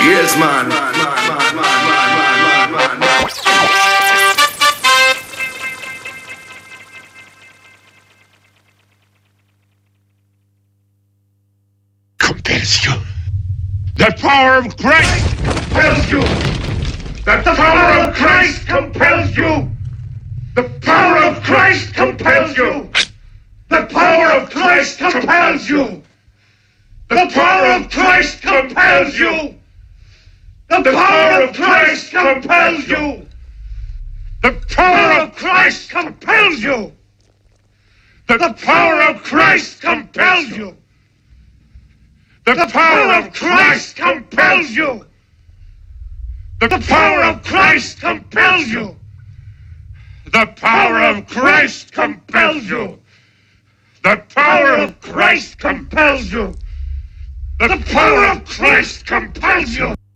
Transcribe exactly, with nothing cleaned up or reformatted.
Yes, man. man, man, man, man, man, man, man. Compels you. The power of Christ compels you. The power of Christ compels you. The power of Christ compels you. The power of Christ compels you. The power of Christ compels you. The power of Christ compels you. The power of Christ compels you. The power of Christ compels you. The power of Christ compels you. The power of Christ compels you. The power of Christ compels you. The power of Christ compels you. The power of Christ compels you.